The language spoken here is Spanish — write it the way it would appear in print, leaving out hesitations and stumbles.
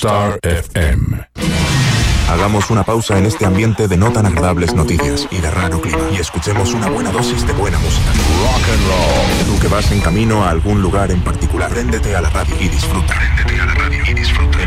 Star FM. Hagamos una pausa en este ambiente de no tan agradables noticias y de raro clima y escuchemos una buena dosis de buena música. Rock and roll. Tú que vas en camino a algún lugar en particular, préndete a la radio y disfruta. Préndete a la radio y disfruta.